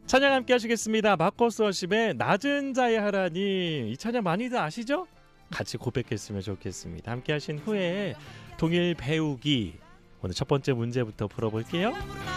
찬양 함께 하시겠습니다. 마커스 워십의 낮은 자의 하나님. 이 찬양 많이들 아시죠? 같이 고백했으면 좋겠습니다. 함께 하신 후에 동일 배우기. 오늘 첫 번째 문제부터 풀어볼게요.